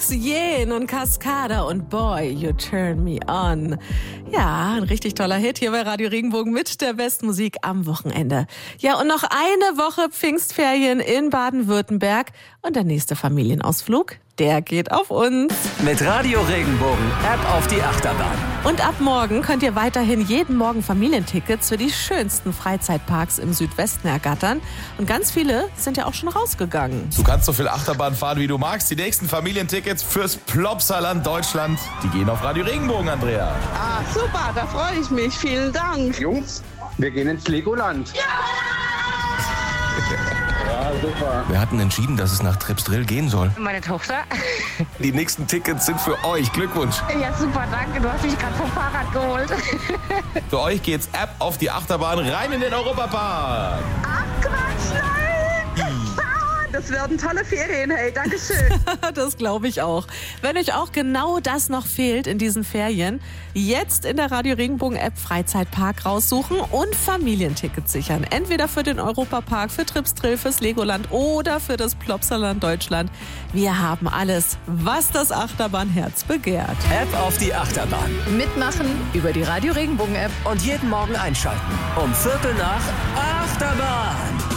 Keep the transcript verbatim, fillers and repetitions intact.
Max Jen und Cascada und Boy, You Turn Me On. Ja, ein richtig toller Hit hier bei Radio Regenbogen mit der besten Musik am Wochenende. Ja, und noch eine Woche Pfingstferien in Baden-Württemberg und der nächste Familienausflug, der geht auf uns. Mit Radio Regenbogen, App auf die Achterbahn. Und ab morgen könnt ihr weiterhin jeden Morgen Familientickets für die schönsten Freizeitparks im Südwesten ergattern. Und ganz viele sind ja auch schon rausgegangen. Du kannst so viel Achterbahn fahren, wie du magst. Die nächsten Familientickets fürs Plopsaland Deutschland, die gehen auf Radio Regenbogen, Andrea. Ah, super, da freue ich mich. Vielen Dank. Jungs, wir gehen ins Legoland. Ja! Ja, super. Wir hatten entschieden, dass es nach Trepsdrill gehen soll. Meine Tochter. Die nächsten Tickets sind für euch. Glückwunsch. Ja, super, danke. Du hast mich gerade vom Fahrrad geholt. Für euch geht's ab auf die Achterbahn rein in den Europapark. Ach, Quatsch, nein! Das werden tolle Ferien, hey, Dankeschön. Das glaube ich auch. Wenn euch auch genau das noch fehlt in diesen Ferien, jetzt in der Radio Regenbogen App Freizeitpark raussuchen und Familientickets sichern. Entweder für den Europapark, für Tripsdrill, fürs Legoland oder für das Plopsaland Deutschland. Wir haben alles, was das Achterbahnherz begehrt. App auf die Achterbahn. Mitmachen über die Radio Regenbogen App. Und jeden Morgen einschalten. Um Viertel nach Achterbahn.